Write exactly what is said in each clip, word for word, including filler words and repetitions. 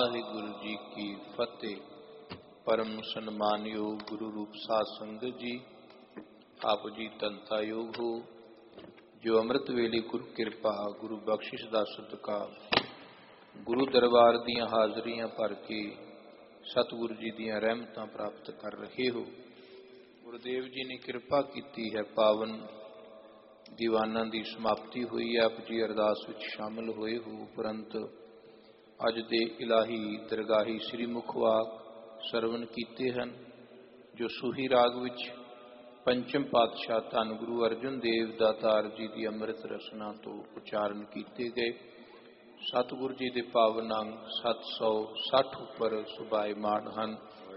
वाहिगुरु जी की फतेह। परम सन्मानयोग गुरु रूप साध संगत जी, आप जी तनता योग हो। जो अमृत वेले गुरु कृपा गुरु बख्शिश दा सदका गुरु दरबार दियां हाजरियां भर के सतगुरु जी दियां रहमतां प्राप्त कर रहे हो। गुरुदेव जी ने कृपा की है, पावन दीवाना की समाप्ति हुई है। आप जी अरदास विच शामिल होए हो। उपरंत अज दे इलाही दरगाही श्री मुखवाक सरवण कीते हैं, जो सूही राग विच पंचम पातशाह धन गुरु अर्जन देव दातार जी की अमृत रसना तो उचारण किए गए। सतगुरु जी के पावन अंग सत्त सौ सठ उपर सुभाएमान हैं।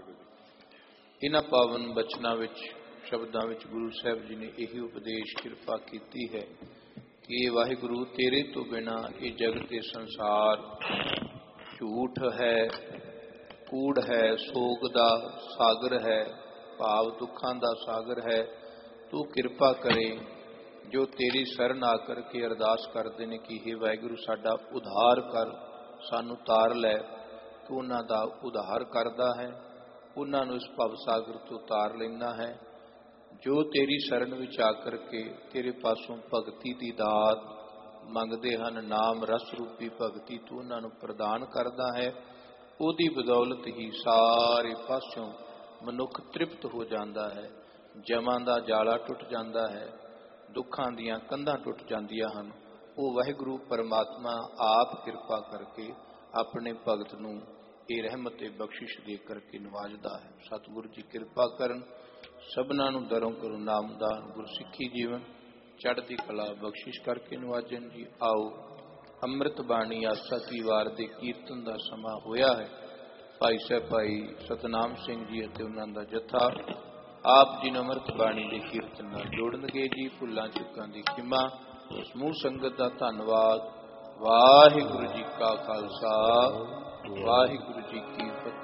इन्हां पावन बचनों विच शब्दों विच गुरु साहब जी ने यही उपदेश कृपा की है कि वाहिगुरु तेरे तो बिना ये जगत के संसार झूठ है, कूड़ है, सोग दा सागर है, भाव दुखां दा सागर है। तू कृपा करे जो तेरी शरण आकर के अरदास करते हैं कि हे वाहिगुरु साडा उद्धार कर, सानू तार लै। तू उन्हां दा उद्धार करदा है, उन्हां नूं इस भव सागर तो तार लैंदा है। जो तेरी शरण विच आकर के तेरे पासों भगती दी दात मंगते हैं, नाम रस रूपी भगती तू उन्हां नूं प्रदान करदा है। उहदी बदौलत ही सारे पासों मनुख तृप्त हो जाता है। जमां दा जाला टुट जाता है, दुखां दियां कंधां टुट जांदियां हन। वो वाहिगुरु परमात्मा आप कृपा करके अपने भगत नूं ये रहमत ते बख्शिश दे करके नवाजदा है। सतगुरु जी कृपा करन, सबना नूं दरों करो नामदान गुरसिੱਖੀ जीवन चढ़ती कला बख्शिश करके नवाजन जी। आओ अमृत बाणी आसा की वार दे कीर्तन का समा होया है। भाई साहब भाई सतनाम सिंह जी अते उन्हां दा जत्था आप जी ने अमृत बाणी के कीर्तन नाल जोड़नगे जी। भुल्लां चुकां दी खिमा। समूह संगत का धन्नवाद। वाहिगुरु जी का खालसा, वाहिगुरु जी की फतेह।